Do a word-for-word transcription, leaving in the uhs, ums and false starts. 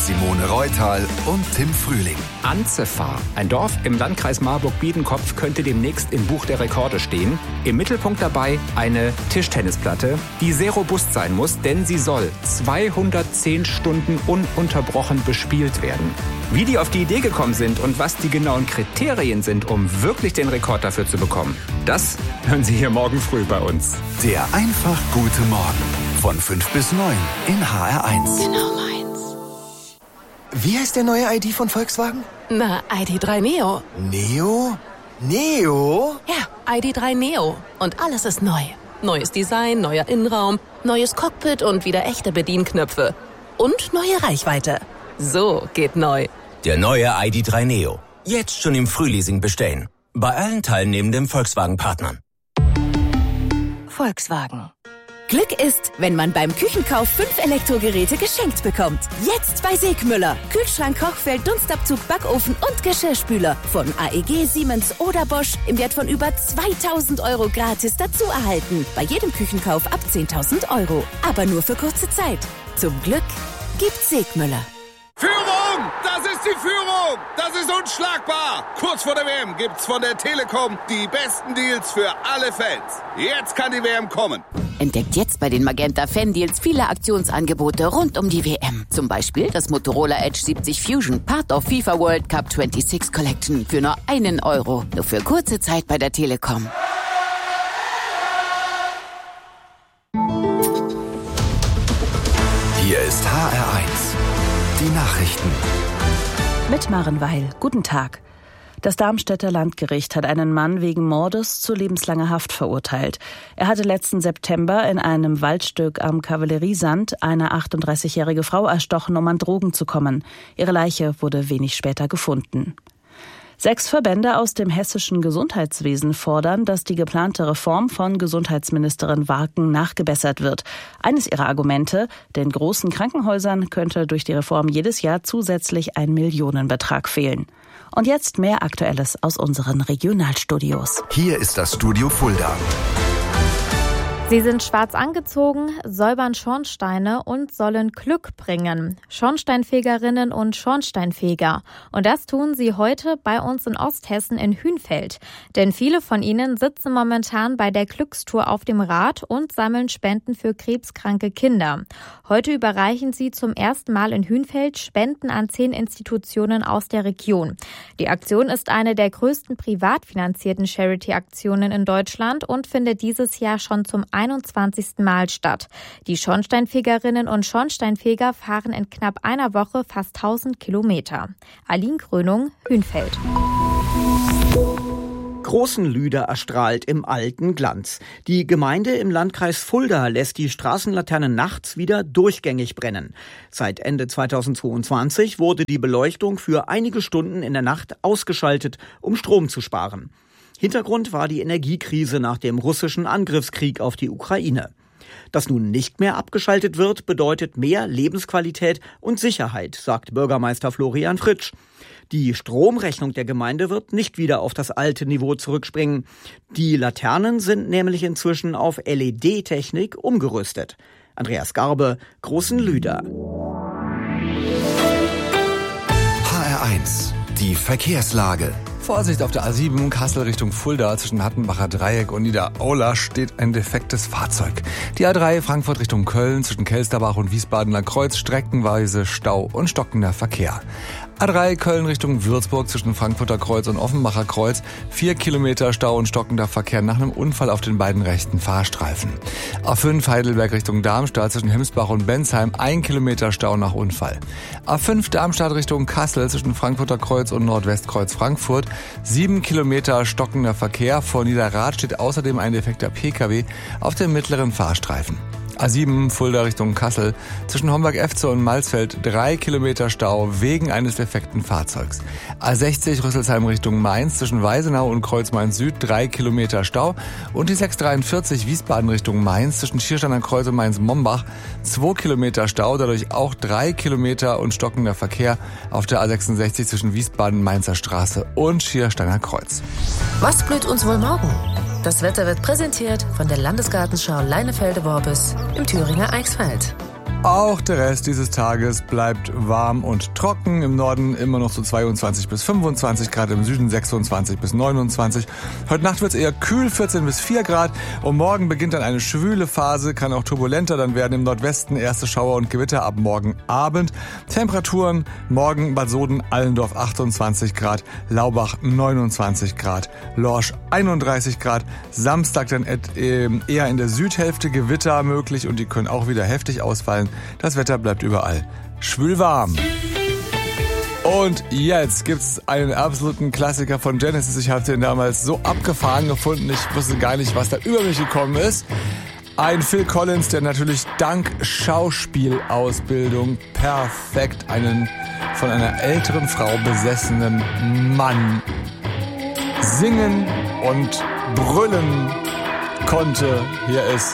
Simone Reutal und Tim Frühling. Anzefahr, ein Dorf im Landkreis Marburg-Biedenkopf, könnte demnächst im Buch der Rekorde stehen. Im Mittelpunkt dabei eine Tischtennisplatte, die sehr robust sein muss, denn sie soll zweihundertzehn Stunden ununterbrochen bespielt werden. Wie die auf die Idee gekommen sind und was die genauen Kriterien sind, um wirklich den Rekord dafür zu bekommen, das hören Sie hier morgen früh bei uns. Der einfach gute Morgen von fünf bis neun in H R eins. Genau meins. Wie heißt der neue I D von Volkswagen? Na, I D drei Neo. Neo? Neo? Ja, I D drei Neo. Und alles ist neu. Neues Design, neuer Innenraum, neues Cockpit und wieder echte Bedienknöpfe. Und neue Reichweite. So geht neu. Der neue I D drei Neo. Jetzt schon im Frühleasing bestellen. Bei allen teilnehmenden Volkswagen-Partnern. Volkswagen. Glück ist, wenn man beim Küchenkauf fünf Elektrogeräte geschenkt bekommt. Jetzt bei Segmüller. Kühlschrank, Kochfeld, Dunstabzug, Backofen und Geschirrspüler. Von A E G, Siemens oder Bosch im Wert von über zweitausend Euro gratis dazu erhalten. Bei jedem Küchenkauf ab zehntausend Euro. Aber nur für kurze Zeit. Zum Glück gibt's Segmüller. Führung! Das ist die Führung! Das ist unschlagbar! Kurz vor der W M gibt's von der Telekom die besten Deals für alle Fans. Jetzt kann die W M kommen. Entdeckt jetzt bei den Magenta Fan Deals viele Aktionsangebote rund um die W M. Zum Beispiel das Motorola Edge siebzig Fusion, Part of FIFA World Cup sechsundzwanzig Collection für nur einen Euro. Nur für kurze Zeit bei der Telekom. Hier ist H R eins. Die Nachrichten. Mit Maren Weil. Guten Tag. Das Darmstädter Landgericht hat einen Mann wegen Mordes zu lebenslanger Haft verurteilt. Er hatte letzten September in einem Waldstück am Kavalleriesand eine achtunddreißigjährige Frau erstochen, um an Drogen zu kommen. Ihre Leiche wurde wenig später gefunden. Sechs Verbände aus dem hessischen Gesundheitswesen fordern, dass die geplante Reform von Gesundheitsministerin Warken nachgebessert wird. Eines ihrer Argumente: den großen Krankenhäusern könnte durch die Reform jedes Jahr zusätzlich ein Millionenbetrag fehlen. Und jetzt mehr Aktuelles aus unseren Regionalstudios. Hier ist das Studio Fulda. Sie sind schwarz angezogen, säubern Schornsteine und sollen Glück bringen. Schornsteinfegerinnen und Schornsteinfeger. Und das tun sie heute bei uns in Osthessen in Hünfeld. Denn viele von ihnen sitzen momentan bei der Glückstour auf dem Rad und sammeln Spenden für krebskranke Kinder. Heute überreichen sie zum ersten Mal in Hünfeld Spenden an zehn Institutionen aus der Region. Die Aktion ist eine der größten privat finanzierten Charity-Aktionen in Deutschland und findet dieses Jahr schon zum einundzwanzigsten Mal statt. Die Schornsteinfegerinnen und Schornsteinfeger fahren in knapp einer Woche fast tausend Kilometer. Aline Krönung, Hünfeld. Großenlüder erstrahlt im alten Glanz. Die Gemeinde im Landkreis Fulda lässt die Straßenlaternen nachts wieder durchgängig brennen. Seit Ende zweitausendzweiundzwanzig wurde die Beleuchtung für einige Stunden in der Nacht ausgeschaltet, um Strom zu sparen. Hintergrund war die Energiekrise nach dem russischen Angriffskrieg auf die Ukraine. Dass nun nicht mehr abgeschaltet wird, bedeutet mehr Lebensqualität und Sicherheit, sagt Bürgermeister Florian Fritsch. Die Stromrechnung der Gemeinde wird nicht wieder auf das alte Niveau zurückspringen. Die Laternen sind nämlich inzwischen auf L E D-Technik umgerüstet. Andreas Garbe, Großenlüder. H R eins. Die Verkehrslage. Vorsicht auf der A sieben Kassel Richtung Fulda zwischen Hattenbacher Dreieck und Nieder-Aula steht ein defektes Fahrzeug. Die A drei Frankfurt Richtung Köln zwischen Kelsterbach und Wiesbadener Kreuz streckenweise Stau und stockender Verkehr. A drei Köln Richtung Würzburg zwischen Frankfurter Kreuz und Offenbacher Kreuz. Vier Kilometer Stau und stockender Verkehr nach einem Unfall auf den beiden rechten Fahrstreifen. A fünf Heidelberg Richtung Darmstadt zwischen Himsbach und Bensheim. Ein Kilometer Stau nach Unfall. A fünf Darmstadt Richtung Kassel zwischen Frankfurter Kreuz und Nordwestkreuz Frankfurt. Sieben Kilometer stockender Verkehr. Vor Niederrad steht außerdem ein defekter P K W auf dem mittleren Fahrstreifen. A sieben Fulda Richtung Kassel zwischen Homberg-Efze und Malsfeld drei Kilometer Stau wegen eines defekten Fahrzeugs. A sechzig Rüsselsheim Richtung Mainz zwischen Weisenau und Kreuz-Mainz Süd drei Kilometer Stau und die sechshundertdreiundvierzig Wiesbaden Richtung Mainz zwischen Schiersteiner Kreuz und Mainz-Mombach zwei Kilometer Stau, dadurch auch drei Kilometer und stockender Verkehr auf der A sechsundsechzig zwischen Wiesbaden-Mainzer Straße und Schiersteiner Kreuz. Was blüht uns wohl morgen? Das Wetter wird präsentiert von der Landesgartenschau Leinefelde-Worbis im Thüringer Eichsfeld. Auch der Rest dieses Tages bleibt warm und trocken. Im Norden immer noch so zweiundzwanzig bis fünfundzwanzig Grad, im Süden sechsundzwanzig bis neunundzwanzig. Heute Nacht wird es eher kühl, vierzehn bis vier Grad. Und morgen beginnt dann eine schwüle Phase, kann auch turbulenter dann werden. Im Nordwesten erste Schauer und Gewitter ab morgen Abend. Temperaturen morgen Bad Soden, Allendorf achtundzwanzig Grad, Laubach neunundzwanzig Grad, Lorsch einunddreißig Grad. Samstag dann eher in der Südhälfte Gewitter möglich und die können auch wieder heftig ausfallen. Das Wetter bleibt überall schwül warm. Und jetzt gibt's einen absoluten Klassiker von Genesis. Ich habe den damals so abgefahren gefunden, ich wusste gar nicht, was da über mich gekommen ist. Ein Phil Collins, der natürlich dank Schauspielausbildung perfekt einen von einer älteren Frau besessenen Mann singen und brüllen konnte. Hier ist